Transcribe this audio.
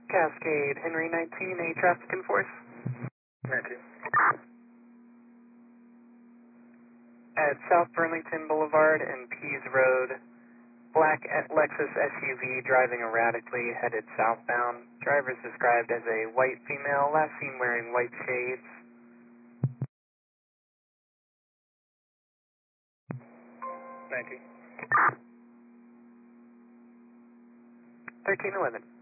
Cascade, Henry 19, a traffic enforce. 19. At South Burlington Boulevard and Pease Road, black Lexus SUV driving erratically, headed southbound. Driver is described as a white female, last seen wearing white shades. 19. 1311.